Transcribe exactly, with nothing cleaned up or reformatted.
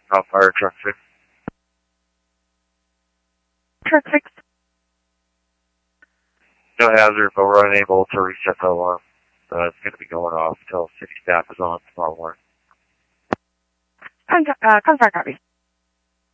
How fire truck six? Truck six. No hazard, but we're unable to reset the alarm. So it's going to be going off until city staff is on tomorrow morning. Con uh, Confire copy.